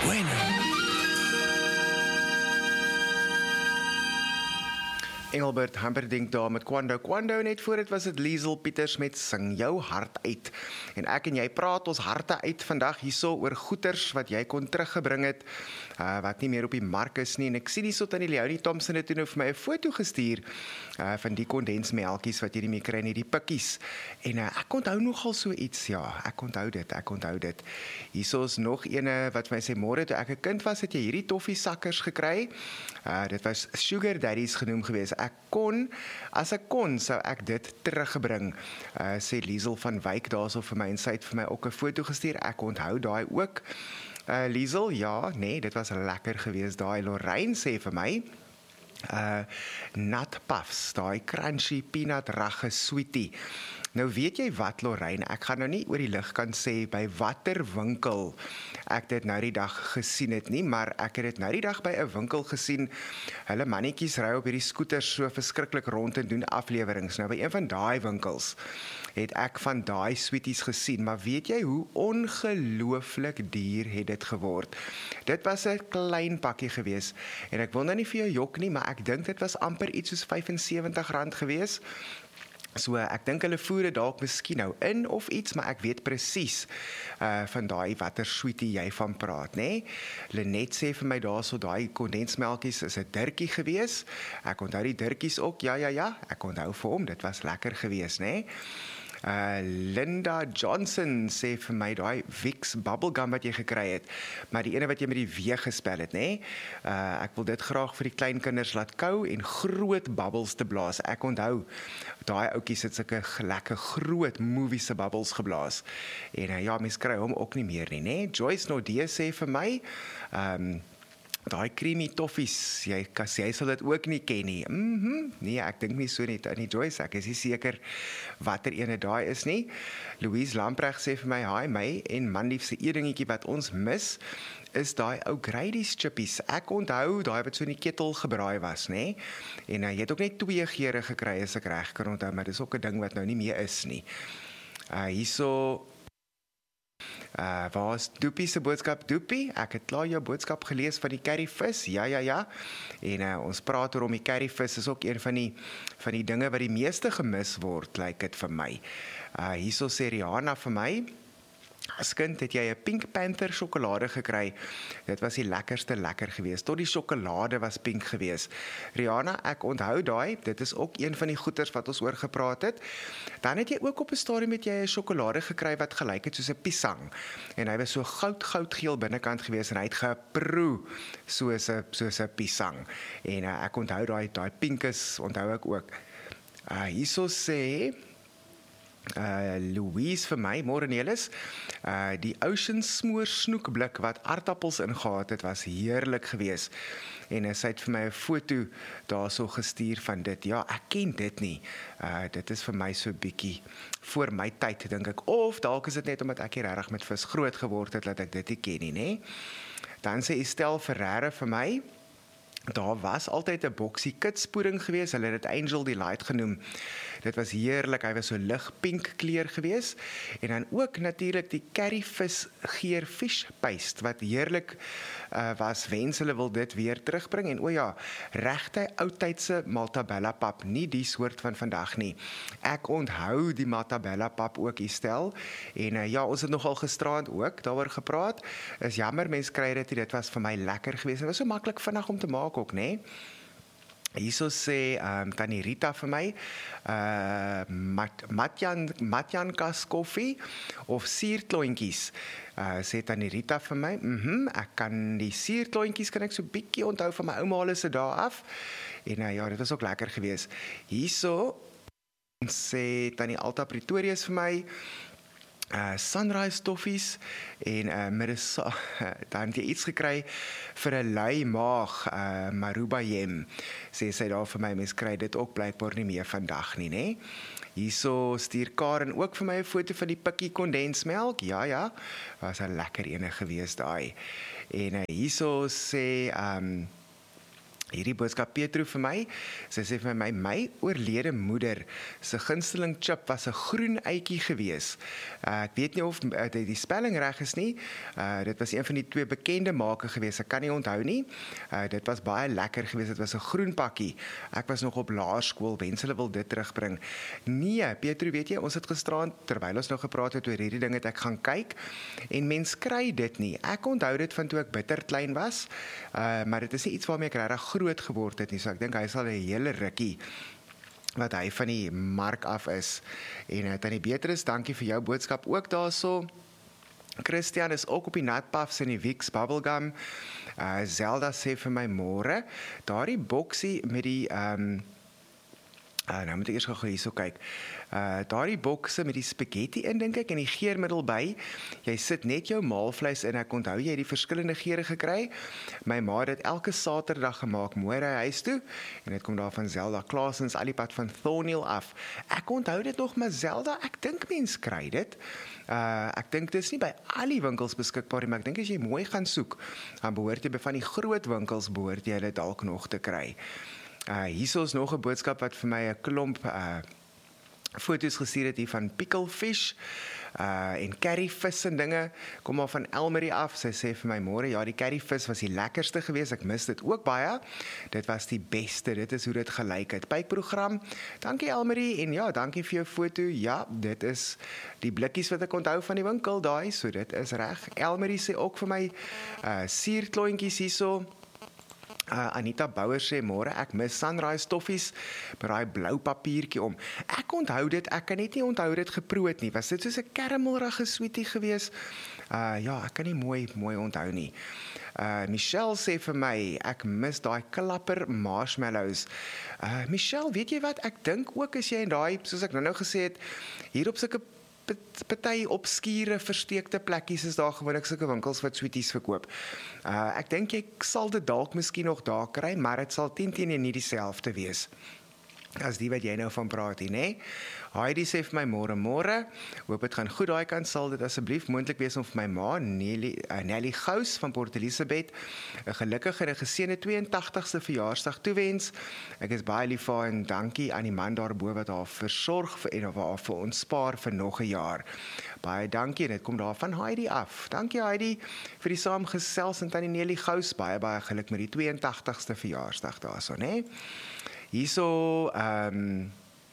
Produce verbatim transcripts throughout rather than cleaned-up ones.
Bueno. Engelbert Humperdinck daar met Kwando. Kwando, net voor het was het Liesel Pieters met Sing jou hart uit. En ek en jy praat ons harte uit vandag hierso oor goeders wat jy kon teruggebring het, uh, wat nie meer op die mark is nie. En ek sien hierso tannie Leonie Thompson het toe nou vir my 'n foto gestuur uh, van die kondensmelkies wat jy nie meer kry nie, die pikkies. En uh, ek onthou nogal so iets, ja, ek onthou dit, ek onthou dit. Hierso is nog ene wat my sê, môre toe ek 'n kind was, het jy hierdie toffiesakkers gekry. Uh, dit was Sugar Daddies genoem gewees. Ek kon, as ek kon, sou ek dit teruggebring, uh, sê Liesel van Wyk daarso vir my, en sy het vir my ook 'n foto gestuur, ek onthou daai ook. Uh, Liesel, ja, nee, dit was lekker geweest, daai. Lorraine sê vir my, uh, nut puffs, daai crunchy peanut ragge sweetie. Nou weet jy wat, Lorraine, ek gaan nou nie oor die lig kan sê by watter winkel ek dit nou die dag gesien het nie, maar ek het dit nou die dag by 'n winkel gesien. Hulle mannetjies ry op hierdie skooters so verskriklik rond en doen aflewerings. Nou by een van daai winkels het ek van daai sweeties gesien, maar weet jy hoe ongelooflik duur het dit geword? Dit was 'n klein pakkie gewees en ek wil nou nie vir jou jok nie, maar ek dink dit was amper iets soos vyf en sewentig rand gewees. So ek dink hulle voer dit dalk miskien nou in of iets, maar ek weet presies uh, van daai watter sweetie jy van praat, né? Lenet sê vir my daarso daai kondensmelkies is 'n dirtjie gewees. Ek onthou die dirtjies ook. Ja ja ja, ek onthou vir hom, dit was lekker gewees, né? Uh, Linda Johnson sê vir my daai Vicks bubblegum wat jy gekry het, maar die ene wat jy met die W gespel het, né? Uh, ek wil dit graag vir die kleinkinders laat kou en groot bubbles te blaas. Ek onthou daai ouetjies het sulke lekker groot movie se bubbles geblaas. En uh, ja, mens kry hom ook nie meer nie, né? Joyce Nodee sê vir my, um, daai creamy toffies, jy, jy sal dit ook nie ken nie. Mm-hmm. Nee, ek dink nie so net, nie Joyce, ek is nie seker watter ene daai is nie. Louise Lamprecht sê vir my, hi, my en manlief se eerdingetjie wat ons mis, is daai ou Grady's chippies. Ek onthou daai wat so in die ketel gebraai was, né? En uh, jy het ook net twee geure gekry as ek reg kan onthou, maar dis ook 'n ding wat nou nie meer is nie. Uh, hierso Uh, waar is Doopie se boodskap? Doopie, ek het klaar jou boodskap gelees van die curryvis, ja, ja, ja, en uh, ons praat oor om die curryvis, is ook een van die, van die dinge wat die meeste gemis word, lyk dit vir my. Uh, hierso sê Rihanna vir my, as kind het jy 'n Pink Panther sjokolade gekry. Dit was die lekkerste lekker geweest. Tot die sjokolade was pink geweest. Rihanna, ek onthou daai. Dit is ook een van die goeters wat ons oor gepraat het. Dan het jy ook op 'n stadium met jy 'n sjokolade gekry wat gelyk het soos 'n pisang. En hy was so goud goudgeel binnekant geweest en hy het geproe soos 'n soos 'n pisang. En uh, ek onthou daai daai pinkes, onthou ek ook. Uh, hierso sê Uh, Louise vir my, môre Nelis, uh, die Ocean Smoor snoekblik wat aardappels ingehaat het, was heerlik geweest. En uh, sy het vir my 'n foto daarso gestuur van dit. Ja, ek ken dit nie. Uh, dit is vir my so bietjie voor my tyd, dink ek. Of dalk is dit net omdat ek hier regtig met vis groot geword het, dat ek dit nie ken nie, né? Dan sê Estelle Ferreira vir my, daar was altyd 'n boksie kitspoeding geweest, hulle het dit Angel Delight genoem. Dit was heerlik, hy was so lig pink kleur geweest. En dan ook natuurlik die curryvis geur fish paste, wat heerlik uh, was, wens hulle wil dit weer terugbring. En o ja, regte oudtydse Maltabella pap, nie die soort van vandag nie. Ek onthou die Maltabella pap ook, Estel. En uh, ja, ons het nogal gisterand ook daaroor gepraat. Is jammer, mense kry dit, dit was vir my lekker geweest. Dit was so maklik vinnig om te maak ook, né? Hierso sê um, Tannie Rita vir my, uh, mat, matjan, matjankas koffie of suurklontjies. Uh, sê Tannie Rita vir my, mm-hmm, ek kan die suurklontjies kan ek so bietjie onthou van my ouma hulle se dae af. En uh, ja, dit was ook lekker geweest. Hierso sê Tannie Alta Pretorius vir my, Uh, sunrise toffies en uh, middes, dan het jy iets gekry vir 'n lui maag, uh, Maruba Jem, sê sy daar vir my, mens kry dit ook blykbaar nie meer vandag nie, né? Hierso stuur Karen ook vir my 'n foto van die pikkie kondensmelk, ja ja, was 'n lekker ene geweest daai. En uh, hierso sê, um, Hierdie boodskap Petro vir my, sy sê vir my, my oorlede moeder, sy gunsteling chip was 'n groen eitjie gewees. Uh, ek weet nie of uh, die, die spelling reg is nie, uh, dit was een van die twee bekende make gewees, ek kan nie onthou nie, uh, dit was baie lekker gewees, dit was 'n groen pakkie, ek was nog op laerskool, wens hulle wil dit terugbring. Nee, Petro, weet jy, ons het gisteraan, terwyl ons nou gepraat het oor hierdie ding, het ek gaan kyk, en mens kry dit nie, ek onthou dit van toe ek bitter klein was, uh, maar dit is nie iets waarmee ek regtig groot geword het nie, so ek dink hy sal 'n hele rukkie wat hy van die mark af is. En uh, Tannie Beatrice, dankie vir jou boodskap ook daarso. Christian is ook op die Natpuffs en die Vicks Bubblegum. Uh, Zelda sê vir my môre, daardie boksie met die um, Uh, nou moet ek eers gou hierso kyk. Uh, daardie bokse met die spaghetti in, dink ek, en die geurmiddel by. Jy sit net jou maalvleis in. Ek onthou jy het die verskillende geure gekry. My ma het dit elke Saterdag gemaak, mooi ry huis toe. En dit kom daar van Zelda Klaasens, al die pad van Thornhill af. Ek onthou dit nog, maar Zelda, ek dink mens kry dit. Uh, ek dink dit is nie by al die winkels beskikbaar, maar ek dink as jy mooi gaan soek, dan behoort jy by van die groot winkels behoort jy dit dalk nog te kry. Uh, hier is nog 'n boodskap wat vir my 'n klomp uh, foto's gestuur het hier van picklefish uh, en curryvis en dinge, kom maar van Elmarie af, sy sê vir my môre, ja die curryvis was die lekkerste geweest, ek mis dit ook baie, dit was die beste, dit is hoe dit gelyk het, pypprogram, dankie Elmarie, en ja, dankie vir jou foto, ja, dit is die blikkies wat ek onthou van die winkel daai, so dit is reg. Elmarie sê ook vir my, uh, suurklontjies hierso, Uh, Anita Bouwer sê, môre, ek mis Sunrise toffies met daai blou papiertjie om. Ek onthou dit, ek kan net nie onthou dit geproe het nie. Was dit soos 'n karamelrige sweetie gewees? Uh, ja, ek kan nie mooi mooi onthou nie. Uh, Michelle sê vir my, ek mis daai klapper marshmallows. Uh, Michelle, weet jy wat, ek dink ook as jy in daai, soos ek nou nou gesê het, hier op sulke party obskure versteekte plekkies is daar gewoonlik sulke winkels wat sweeties verkoop. Uh, ek dink jy sal dit dalk miskien nog daar kry, maar dit sal teen teen nie dieselfde wees as die wat jy nou van praat hier, né? Heidi sê vir my môre môre, hoop dit gaan goed daai kant, sal dit asseblief moontlik wees om vir my ma Nelly, uh, Nelly Gous van Port Elizabeth 'n gelukkige en geseënde twee en tagtigste verjaarsdag toewens. Ek is baie lief vir haar en dankie aan die man daarbo wat haar versorg vir, en haar vir ons spaar vir nog 'n jaar. Baie dankie, dit kom daar van Heidi af. Dankie Heidi vir die saamgesels en tannie Nelly Gous, baie baie geluk met die twee en tagtigste verjaarsdag daarso, né? Hierso, ehm um,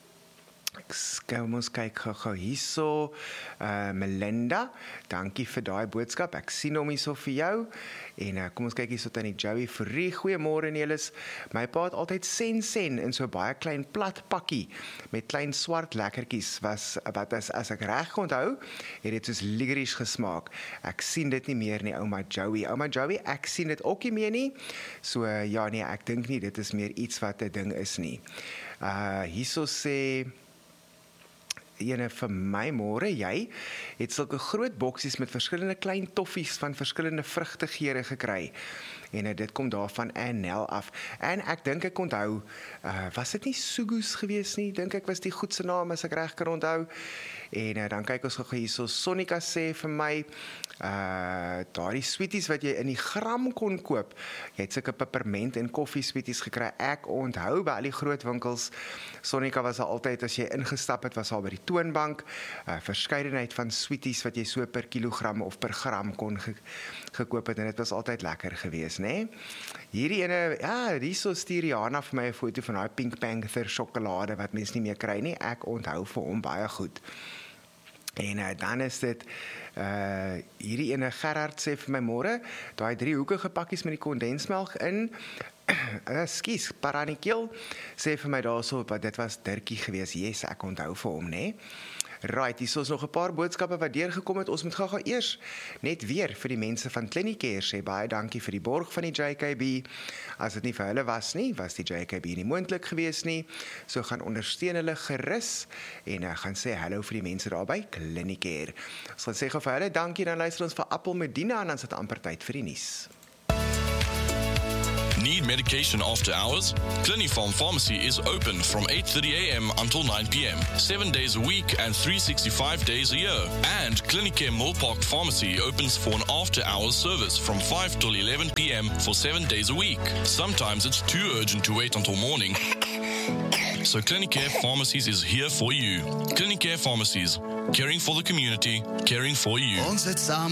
Kom ons kyk gou-gou hierso, uh, Melinda, dankie vir daai boodskap, ek sien hom hierso vir jou, en uh, kom ons kyk hierso tannie Joey Fourie, goeiemôre Nelis, my pa het altyd sen sen in so baie klein plat pakkie, met klein swart lekkertjies, was, wat as, as ek reg onthou, het dit soos licorice gesmaak, ek sien dit nie meer nie, ouma Joey, ouma Joey, ek sien dit ook nie meer nie, so uh, ja nee, ek dink nie, dit is meer iets wat 'n ding is nie. Uh, hierso sê, ene vir my môre, jy het sulke groot boksies met verskillende klein toffies van verskillende vrugtegeure gekry. En uh, dit kom daarvan Annel af. En ek dink ek onthou, uh, was dit nie Sugus gewees nie? Dink ek was die goedse naam as ek reg kan onthou. En uh, dan kyk ons gou hierso, Sonika sê vir my, uh, daardie sweeties wat jy in die gram kon koop, jy het sulke peppermint en koffie sweeties gekry, ek onthou by al die groot winkels, Sonika was al altyd, as jy ingestap het, was al by die toonbank, uh, verskeidenheid van sweeties wat jy so per kilogram of per gram kon ge gekoop het, en dit was altyd lekker gewees, né? Hierdie ene, ja, hierso stuur Jana vir my 'n foto van daai Pink Panther sjokolade wat mens nie meer kry nie, ek onthou vir hom baie goed. En uh, dan is dit, uh, hierdie ene Gerard sê vir my môre, daai driehoekige pakkies met die kondensmelk in, ekskuus, Paranikeel, sê vir my daarso, wat dit was Dirkie gewees, yes, ek onthou vir hom, né? Right, hier is nog 'n paar boodskappe wat deurgekom het, ons moet gou gou eers, net weer vir die mense van Clinicare sê, baie dankie vir die borg van die J K B, as dit nie vir hulle was nie, was die J K B nie moontlik gewees nie, so gaan ondersteun hulle gerus, en uh, gaan sê hallo vir die mense daar by Clinicare. Ons gaan sê gou vir hulle, dankie, dan luister ons vir Appel Medina, en dan is dit amper tyd vir die nuus. need medication after hours? Clinifarm Pharmacy is open from eight thirty a.m. until nine p.m. seven days a week and three hundred sixty-five days a year. And Clinicare Millpark Pharmacy opens for an after-hours service from five till eleven p.m. for seven days a week. Sometimes it's too urgent to wait until morning. So Clinicare Pharmacies is here for you. Clinicare Pharmacies, caring for the community, caring for you. Ons het saam